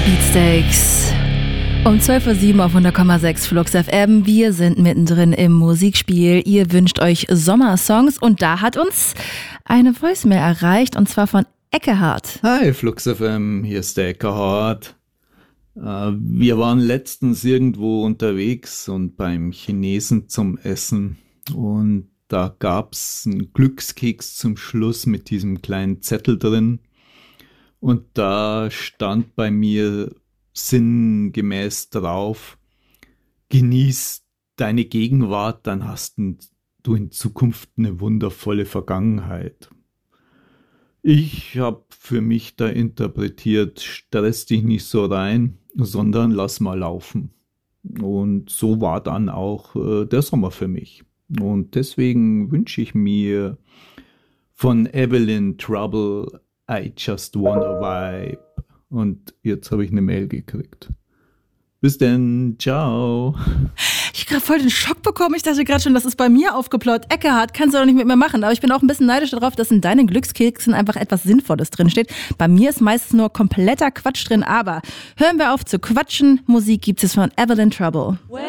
Beatsteaks. Um 12.07 Uhr auf 100,6 Flux FM. Wir sind mittendrin im Musikspiel. Ihr wünscht euch Sommersongs und da hat uns eine Voicemail erreicht und zwar von Eckehard. Hi Flux FM, hier ist der Eckehard. Wir waren letztens irgendwo unterwegs und beim Chinesen zum Essen und da gab's einen Glückskeks zum Schluss mit diesem kleinen Zettel drin und da stand bei mir sinngemäß drauf: Genieß deine Gegenwart, dann hast du in Zukunft eine wundervolle Vergangenheit. Ich habe für mich da interpretiert, stress dich nicht so rein, sondern lass mal laufen. Und so war dann auch der Sommer für mich. Und deswegen wünsche ich mir von Evelyn Trouble I Just Wanna Vibe. Und jetzt habe ich eine Mail gekriegt. Bis denn, ciao. Ich habe gerade voll den Schock bekommen. Ich dachte gerade schon, das ist bei mir aufgeploppt. Eckehard, kannst du doch nicht mit mir machen. Aber ich bin auch ein bisschen neidisch darauf, dass in deinen Glückskeksen einfach etwas Sinnvolles drinsteht. Bei mir ist meistens nur kompletter Quatsch drin. Aber hören wir auf zu quatschen. Musik gibt es von Evelyn Trouble.